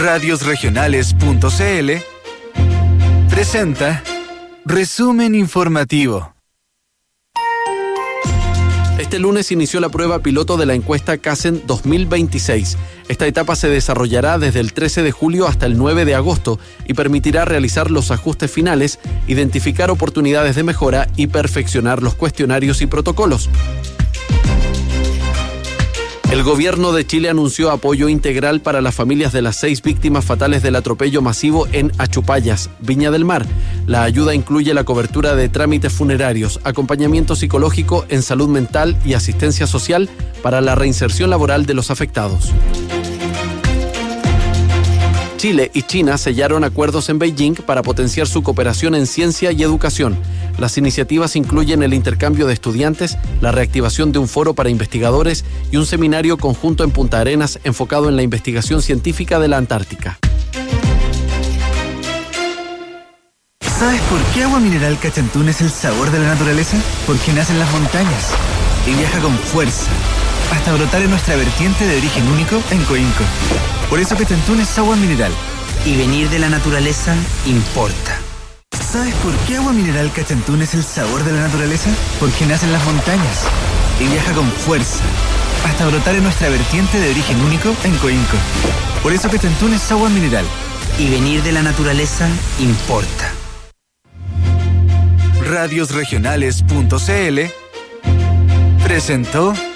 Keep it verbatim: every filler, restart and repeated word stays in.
radios regionales punto c l presenta Resumen Informativo. Este lunes inició la prueba piloto de la encuesta Kaizen dos mil veintiséis. Esta etapa se desarrollará desde el trece de julio hasta el nueve de agosto y permitirá realizar los ajustes finales, identificar oportunidades de mejora y perfeccionar los cuestionarios y protocolos. El gobierno de Chile anunció apoyo integral para las familias de las seis víctimas fatales del atropello masivo en Achupallas, Viña del Mar. La ayuda incluye la cobertura de trámites funerarios, acompañamiento psicológico en salud mental y asistencia social para la reinserción laboral de los afectados. Chile y China sellaron acuerdos en Beijing para potenciar su cooperación en ciencia y educación. Las iniciativas incluyen el intercambio de estudiantes, la reactivación de un foro para investigadores y un seminario conjunto en Punta Arenas enfocado en la investigación científica de la Antártica. ¿Sabes por qué Agua Mineral Cachantún es el sabor de la naturaleza? Porque nace en las montañas y viaja con fuerza hasta brotar en nuestra vertiente de origen único en Coinco. Por eso Cachantún es agua mineral. Y venir de la naturaleza importa. ¿Sabes por qué Agua Mineral Cachantún es el sabor de la naturaleza? Porque nace en las montañas y viaja con fuerza hasta brotar en nuestra vertiente de origen único en Coinco. Por eso Cachantún es agua mineral. Y venir de la naturaleza importa. radios regionales punto c l presentó